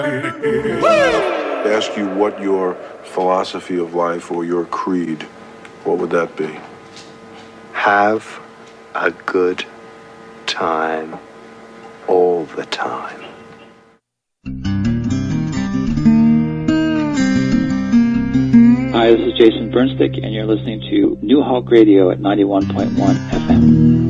Ask you what your philosophy of life or your creed, what would that be? Have a good time all the time. Hi, this is Jason Bernstick, and you're listening to New Hulk Radio at 91.1 FM.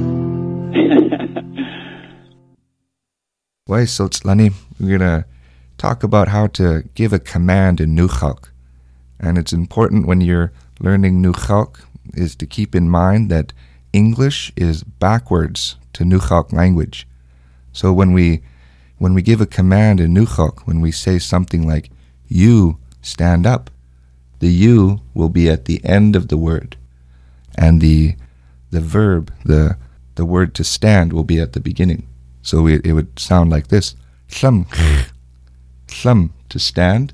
Why, so Tzlani, we're going to talk about how to give a command in Nuxalk. And it's important when you're learning Nuxalk is to keep in mind that English is backwards to Nuxalk language. So when we give a command in Nuxalk, when we say something like, you stand up, the you will be at the end of the word. And the verb, the word to stand will be at the beginning. So it would sound like this. Shlam to stand.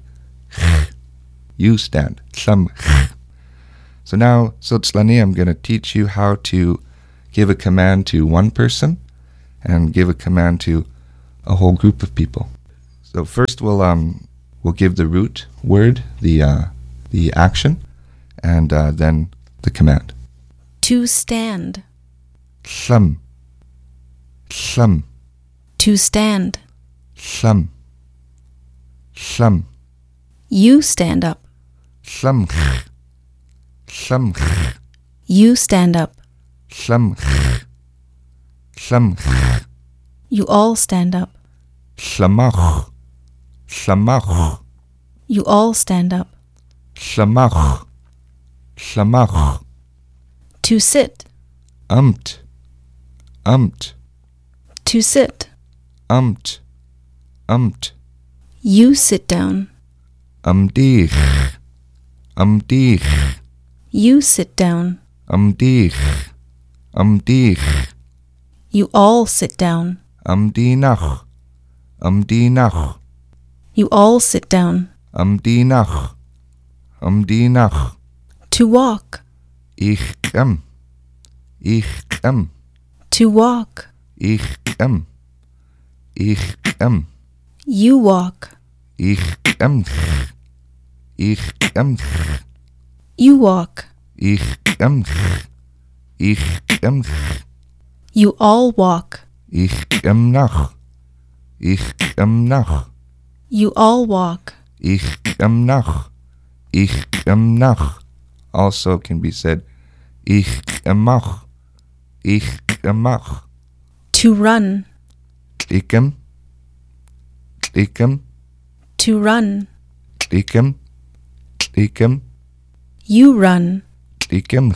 You stand. Shlam. So now, Tzlani, I'm going to teach you how to give a command to one person and give a command to a whole group of people. So first we'll give the root word, the action, and then the command. To stand. Shlam. Shlam. To stand. Shlam. Shlam. You stand up. Shlam. Shlam. You stand up. Shlam. Shlam. You all stand up. Shlamach. Shlamach. You all stand up. Shlamach. Shlamach. To sit. Umt. Umt. To sit. Umt. Umt. You sit down. Umdich. Umdich. You sit down. Umdich. Umdich. You all sit down. Umdinach. Umdinach. You all sit down. Umdinach. Umdinach. To walk. Ich kem. Ich kem. To walk. Ich kem. Ich kem. You walk. Ich kem. Ich kem. You walk. Ich kem. Ich kem. You all walk. Ich kem nach. Ich kem nach. You all walk. Ich kem nach. Ich kem nach. Also can be said, ich kemach. Ich kemach. To run. Klikem. Klikem. To run. Klikem. Klikem. You run. Klikem.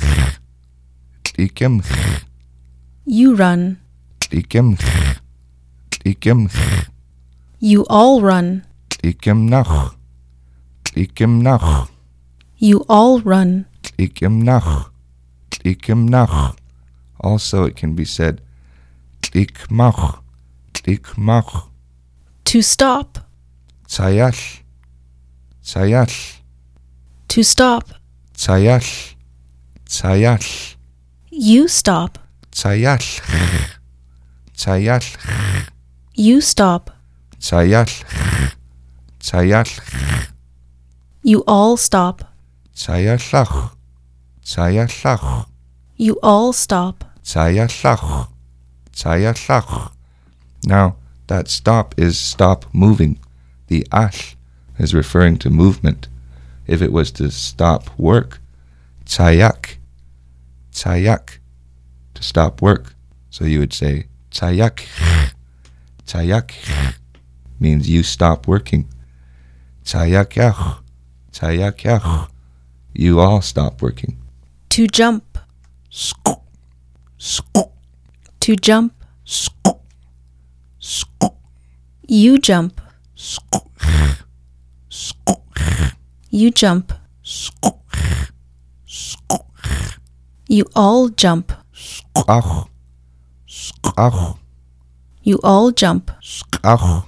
Klikem. You run. Klikem. Klikem. You all run. Klikem nach. Klikem nach. You all run. Klikem nach. Klikem nach. Also it can be said, klikmach. Klikmach. To stop. Tsayash. Tsayash. To stop. Tsayash. Tsayash. You stop. Tsayash. Tsayash. You stop. Tsayash. Tsayash. You all stop. Tsayashach. Tsayashach. You all stop. Tsayashach. Tsayashach. Now, that stop is stop moving. The ash is referring to movement. If it was to stop work, tsayak. Tsayak. To stop work. So you would say, tsayak. Tsayak means you stop working. Tsayakyach. Tsayakyach. You all stop working. To jump. Skuk. Skuk. To jump. Skuk. Skuk. You jump. Skuk. Skuk. You jump. Skuk. Skuk. You all jump. Skach. Skach. You all jump. Skach.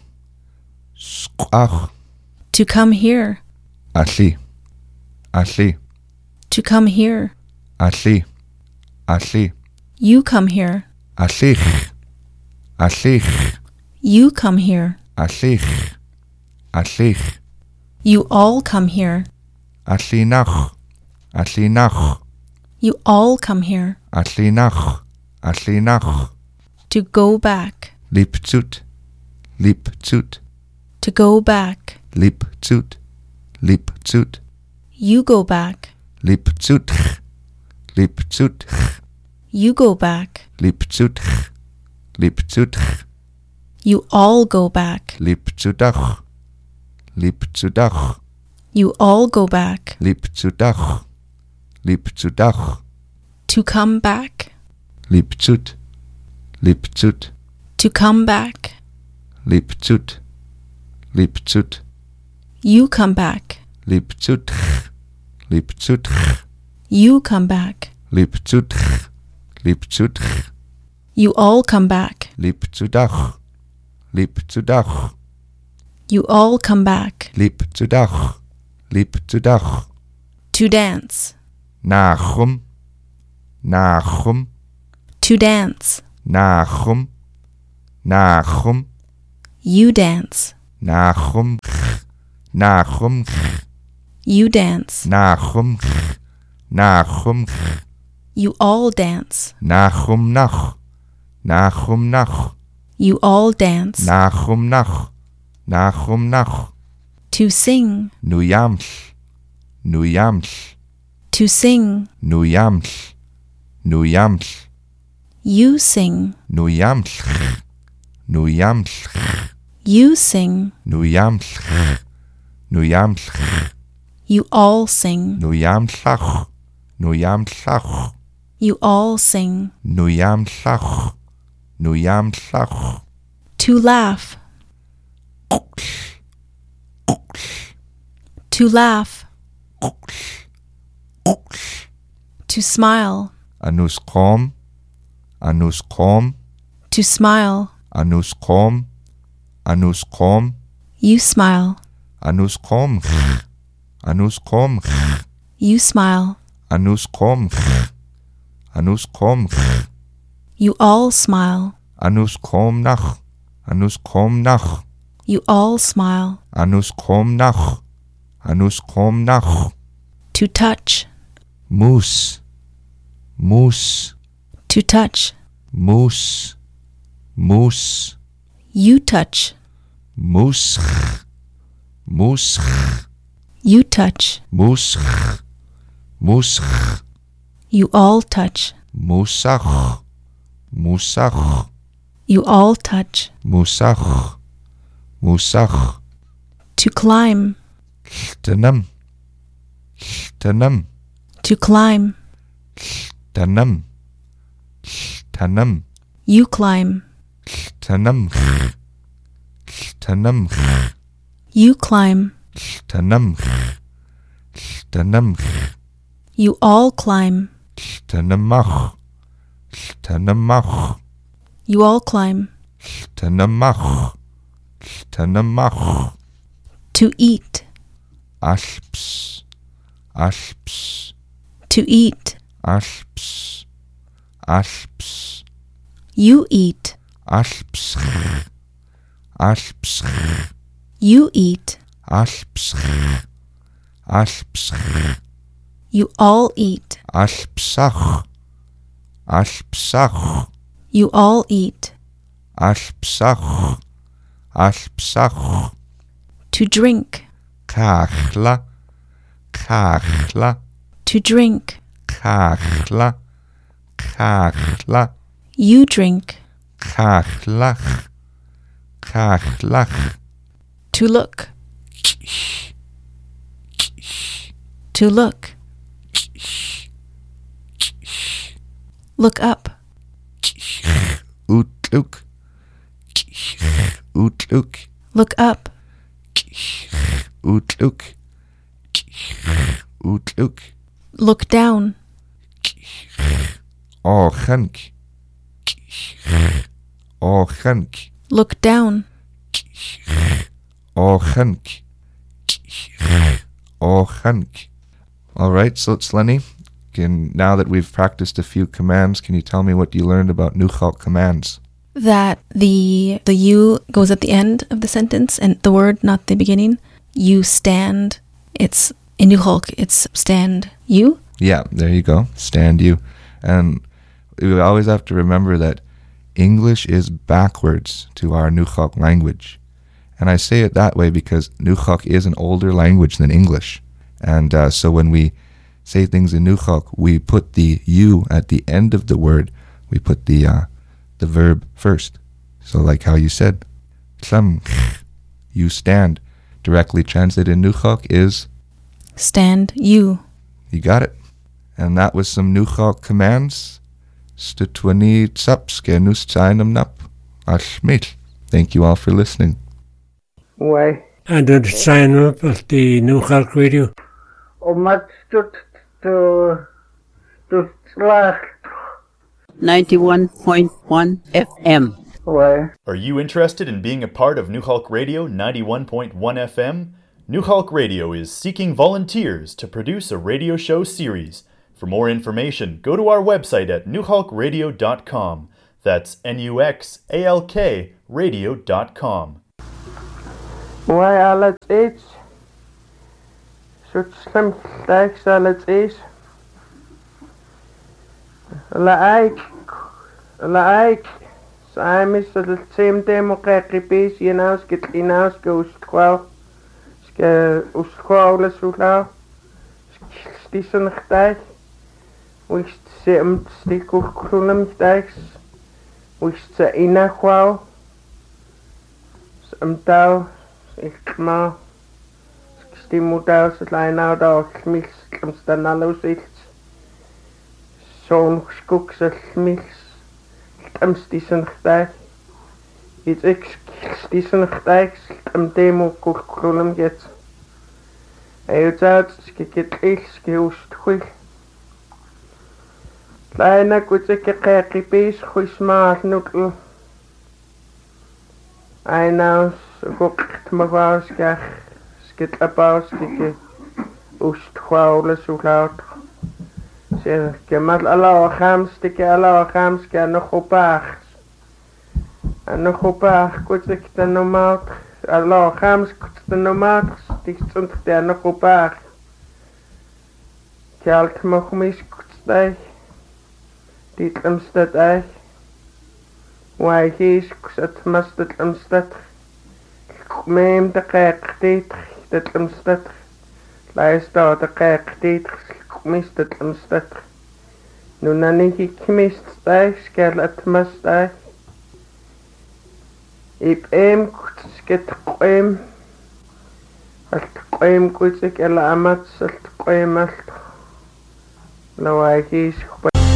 Skach. To come here. Asli. Asli. To come here. Asli. Asli. You come here. Aslich. Aslich. You come here. Aslich. Allich. You all come here. Allinach. Allinach. You all come here. Allinach. Allinach. To go back. Lipzut. Lipzut. To go back. Lipzut. Lipzut. You go back. Lipzut. Lipzut. You go back. Lipzut. Lipzut. You all go back. Lipzudach. Lipzudach. You all go back. Lipzudach. Lipzudach. To come back. Lipzut. Lipzut. To come back. Lipzut. Lipzut. You come back. Lipzut. Lipzut. You come back. Lipzut. Lipzut. You all come back. Lipzudach. Lipzudach. You all come back. Lipzudach. Lipzudach. To dance. Nachum. Nachum. To dance. Nachum. Nachum. You dance. Nachum. Nachum. You dance. Nachum. Nachum. You all dance. Nachum nach. Nachum nach. You all dance. Nachum nach. Nachum nach. To sing. Nuyaml. Nuyaml. To sing. Nuyaml. Nuyaml. You sing. Nuyaml. Nuyaml. You sing. Nuyaml. Nuyaml. You all sing. Nuyamlach. Nuyamlach. You all sing. Nuyamlach. Nuyamlach. To laugh. To laugh. To smile. Anuskom. Anuskom. To smile. Anuskom. Anuskom. You smile. Anuskom. Anuskom. You smile. Anuskom. Anuskom. You all smile. Anuskom nach. Anuskom nach. You all smile. Anuskom nach. Anuskom nach. To touch. Mus. Mus. To touch. Mus. Mus. You touch. Mus. Mus. You touch. Mus. Mus. You all touch. Musach. Musach. You all touch. Musach. Musach. To climb. Lhtanam. Lhtanam. To climb. Lhtanam. Lhtanam. You climb. Lhtanam. Lhtanam. You climb. Lhtanam. Lhtanam. You all climb. Lhtanamach. Lhtanamach. You all climb. Lhtanamach. Lhtanamach. To eat. Alps. Alps. To eat. Alps. Alps. You eat. Alps. Alps. You eat. Alps. Alps. You all eat. Alpsach. Alpsach. You all eat. Alpsach. Alpsach. To drink. Kachla. Kachla. To drink. Kachla. Kachla. You drink. Kachlach. Kachlach. To look. To look. Look up. Utluk. Utluk. Look up. Utluk. Utluk. Look down. Ochank. Ochank. Look down. Ochank. Ochank. All right, so it's Lenny. Now that we've practiced a few commands, can you tell me what you learned about Nuchalk commands? that the you goes at the end of the sentence and the word, not the beginning. You stand. It's in Nuchok. It's stand you. Yeah, there you go. Stand you. And we always have to remember that English is backwards to our Nuchok language. And I say it that way because Nuchok is an older language than English. And so when we say things in Nuchok, we put the you at the end of the word. We put the verb first. So like how you said, you stand. Directly translated in Nuchok is stand you. You got it. And that was some Nuchok commands. Stutwani tsapske nustsainam nap. Ashmil. Thank you all for listening. Why? And to sign up at the Nuchok Radio. Much to slag. 91.1 FM. Why? Are you interested in being a part of New Hulk Radio 91.1 FM? New Hulk Radio is seeking volunteers to produce a radio show series. For more information, go to our website at newhulkradio.com. That's NUXALK radio.com. Why alles iets? Zo'n slim tekst alles iets. Like. Saam is dat het same demo krijgt hinaus get hinaus go uskwal sula stisen tijd wist se stiku krulum tijd wist se ina kwal tau ik ma stimutau se lijna da smils stamstanalos iets zo'n skuk se smils stisen tijd iets ik stisen tijd demo krulum get uitzaad skikit ik ust goed kleine kutsike krijgipis goismaat nukkel einaus gokt magwaska skit apaus skike ust khwaule sulaut zeg kemal Allah khamstike Allah khamska no khopach no khopach kutsik tanomat Allah khams tanomat stikstunt der no khopach kalt makhmis kutstay dit amstad ay why he's kusat mastat amstad mem daqaiq dit dat amstad laista daqaiq dit mistat amstad nunani hikmist tay skalat mastay ip sket qoem alt qoem kutsik ala amat salt qoem alt lawai he's